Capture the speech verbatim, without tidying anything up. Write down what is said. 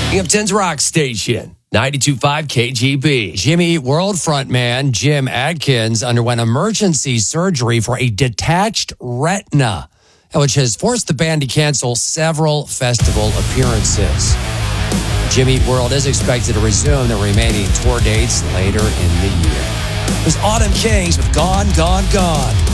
Hampton's Rock Station, ninety-two point five K G B. Jimmy Eat World frontman Jim Adkins underwent emergency surgery for a detached retina, which has forced the band to cancel several festival appearances. Jimmy Eat World is expected to resume the remaining tour dates later in the year. It was Autumn Kings with Gone, Gone, Gone.